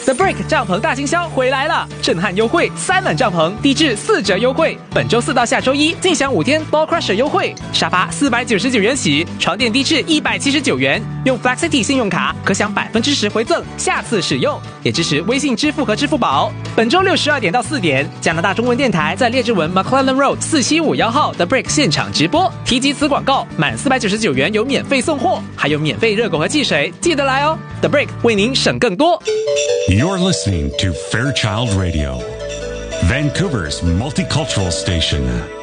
The Brick 帐篷大清销回来了，震撼优惠，3暖帐篷低至4折优惠，本周4到下周1尽享5天 Ball Crusher 优惠，沙发499元起，床垫低至179元，用 Flexity 信用卡可享10%回赠，下次使用，也支持微信支付和支付宝。本周6、12点到4点，加拿大中文电台在列治文 McClellan Road 4751号 The Brick 现场直播，提及此广告满499元有免费送货，还有免费热狗和汽水，记得来哦。The Brick 为您省更多。 You're listening to Fairchild Radio, Vancouver's multicultural station.